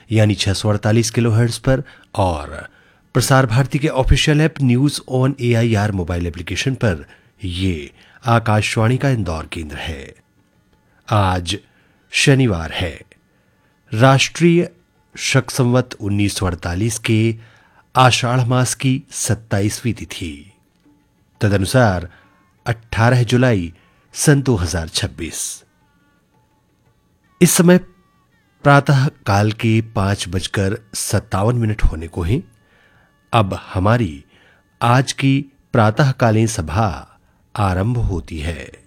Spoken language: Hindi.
यानी 648 किलोहर्ट्ज पर और प्रसार भारती के official app news on AIR mobile application पर ये आकाशवाणी का इंदौर केंद्र है। आज शनिवार है, राष्ट्रीय शक संवत 1948 के आषाढ़ मास की 27वीं तिथि, तदनुसार 18 जुलाई सन 2026। इस समय प्रातः काल के 5:57 होने को हैं। अब हमारी आज की प्रातःकालीन सभा आरंभ होती है।